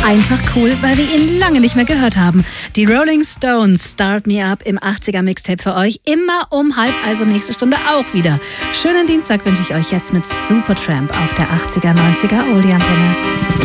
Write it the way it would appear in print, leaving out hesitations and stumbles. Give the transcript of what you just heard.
Einfach cool, weil wir ihn lange nicht mehr gehört haben. Die Rolling Stones, Start Me Up im 80er Mixtape für euch. Immer um 12:30, also nächste Stunde auch wieder. Schönen Dienstag wünsche ich euch jetzt mit Supertramp auf der 80er, 90er Oldie-Antenne.